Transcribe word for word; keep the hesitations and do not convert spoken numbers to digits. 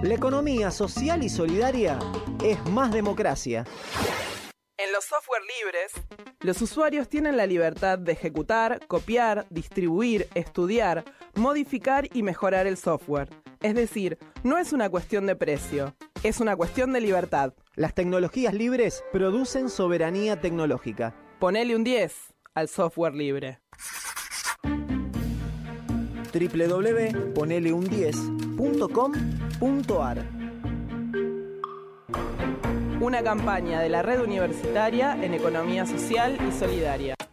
La economía social y solidaria es más democracia. En los software libres, los usuarios tienen la libertad de ejecutar, copiar, distribuir, estudiar, modificar y mejorar el software. Es decir, no es una cuestión de precio, es una cuestión de libertad. Las tecnologías libres producen soberanía tecnológica. Ponele un diez al software libre. doble u doble u doble u punto ponele un diez punto com punto a r Una campaña de la Red Universitaria en Economía Social y Solidaria.